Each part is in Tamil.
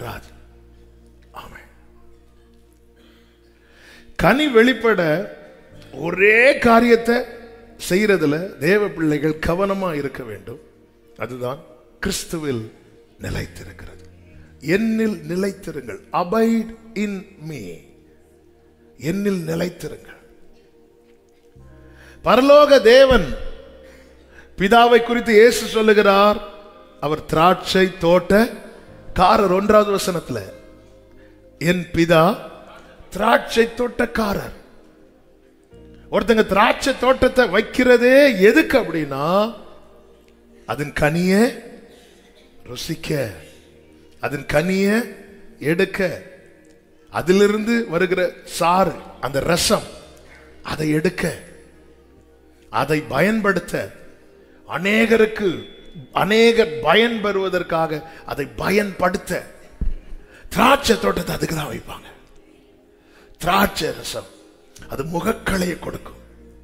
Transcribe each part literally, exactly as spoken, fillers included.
வராது. ஆமென். கனி வெளிப்பட ஒரே காரியத்தை செய்யறதுல தேவ பிள்ளைகள் கவனமா இருக்க வேண்டும். அதுதான் கிறிஸ்துவில் நிலைத்திருக்கிறது. என்னில் நிலைத்திருங்கள். abide in me. என்னில் நிலைத்திருங்கள். பரலோக தேவன் பிதாவை குறித்து இயேசு சொல்லுகிறார், அவர் திராட்சை தோட்டக்காரர். ஒன்றாவது வசனத்துல என் பிதா திராட்சை தோட்டக்காரர். ஒருத்தங்க திராட்சை தோட்டத்தை வைக்கிறதே எதுக்கு அப்படின்னா, அதன் கனியை ருசிக்க, அதன் கனியை எடுக்க, அதிலிருந்து வருகிற சாறு, அந்த ரசம், அதை எடுக்க, அதை பயன்படுத்த, அநேகருக்கு அநேகர் பயன் பெறுவதற்காக அதை பயன்படுத்த திராட்சை தோட்டத்தை அதுக்கு தான் வைப்பாங்க. திராட்சை ரசம் அது முகக்களையை கொடுக்கும்.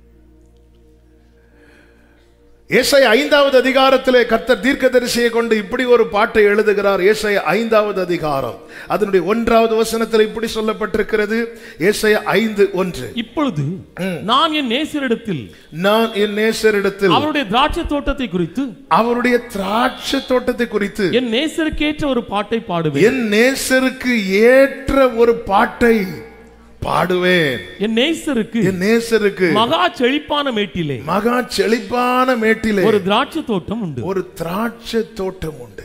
ஏசாயா ஐந்தாவது அதிகாரத்திலே கர்த்தர் தீர்க்கதரிசியை கொண்டு இப்படி ஒரு பாட்டை எழுதுகிறார். ஏசாயா ஐந்தாவது அதிகாரம் அதனுடைய ஒன்றாவது வசனத்தில் இப்படி சொல்லப்பட்டிருக்கிறது. ஏசாயா ஐந்து ஒன்று, இப்பொழுது நான் என் நேசரிடத்தில் நான் என் நேசரிடத்தில் அவருடைய திராட்சை தோட்டத்தை குறித்து அவருடைய திராட்சை தோட்டத்தை குறித்து என் நேசருக்கு ஏற்ற ஒரு பாட்டை பாடுவேன். என் நேசருக்கு ஏற்ற ஒரு பாட்டை பாடுவேன். என் நேசருக்கு என் நேசருக்கு மகா செழிப்பான மேட்டிலே மகா செழிப்பான மேட்டிலே ஒரு திராட்சை தோட்டம் உண்டு. ஒரு திராட்சை தோட்டம் உண்டு.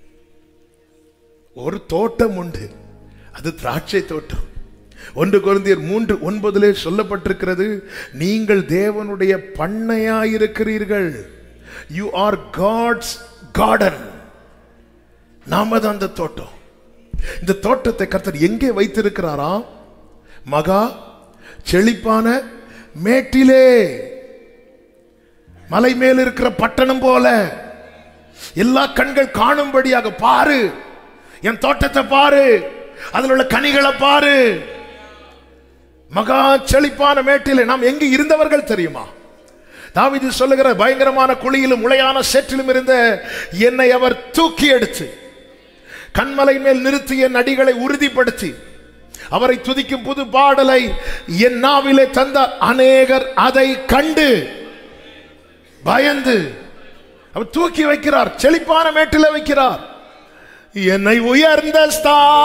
ஒரு தோட்டம் உண்டு. அது திராட்சை தோட்டம். ஒன்று கொரிந்தியர் மூன்று ஒன்பதிலே சொல்லப்பட்டிருக்கிறது, நீங்கள் தேவனுடைய பண்ணையாயிருக்கிறீர்கள். You are God's garden. நாம தான் அந்த தோட்டம். இந்த தோட்டத்தை கர்த்தர் எங்கே வைத்திருக்கிறாரா? மகா செழிப்பான மேட்டிலே, மலை மேல் இருக்கிற பட்டணம் போல எல்லா கண்கள் காணும்படியாக பாரு, என் தோட்டத்தை பாரு, அதில் உள்ள கனிகளை பாரு. மகா செழிப்பான மேட்டிலே நாம் எங்கு இருந்தவர்கள் தெரியுமா? தாவீது சொல்லுகிற பயங்கரமான குழியிலும் முளையான சேற்றிலும் இருந்த என்னை அவர் தூக்கி எடுத்து கண்மலை மேல் நிறுத்தி என் அடிகளை உறுதிப்படுத்தி அவரை துதிக்கும் புது பாடலை என் நாவிலே தந்தார். அநேகர் அதை கண்டு பயந்து அவர் தூக்கி வைக்கிறார். செழிப்பான மேட்டில வைக்கிறார். என்னை உயர்ந்த ஸ்தா